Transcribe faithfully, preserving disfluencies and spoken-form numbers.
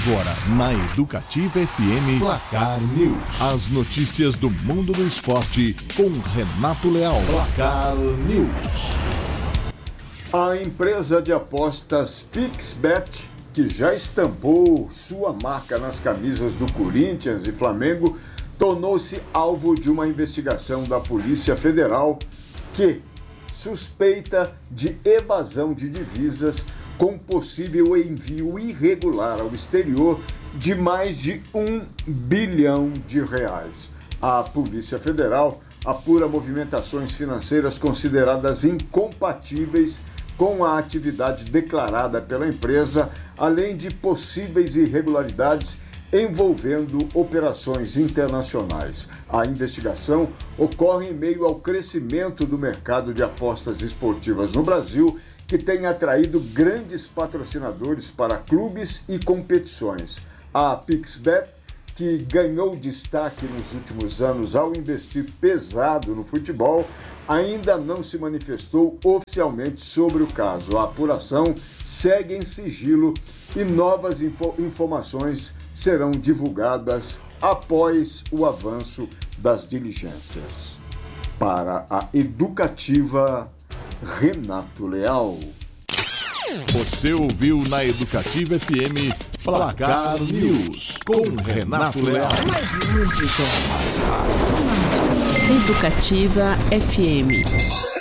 Agora, na Educativa F M, Placar News. As notícias do mundo do esporte com Renato Leal. Placar News. A empresa de apostas PixBet, que já estampou sua marca nas camisas do Corinthians e Flamengo, tornou-se alvo de uma investigação da Polícia Federal que suspeita de evasão de divisas com possível envio irregular ao exterior de mais de um bilhão de reais. A Polícia Federal apura movimentações financeiras consideradas incompatíveis com a atividade declarada pela empresa, além de possíveis irregularidades envolvendo operações internacionais. A investigação ocorre em meio ao crescimento do mercado de apostas esportivas no Brasil, que tem atraído grandes patrocinadores para clubes e competições. A PixBet, que ganhou destaque nos últimos anos ao investir pesado no futebol, ainda não se manifestou oficialmente sobre o caso. A apuração segue em sigilo e novas info- informações serão divulgadas após o avanço das diligências. Para a Educativa, Renato Leal. Você ouviu na Educativa F M Placar News com Renato Leal. Mais música. Educativa F M.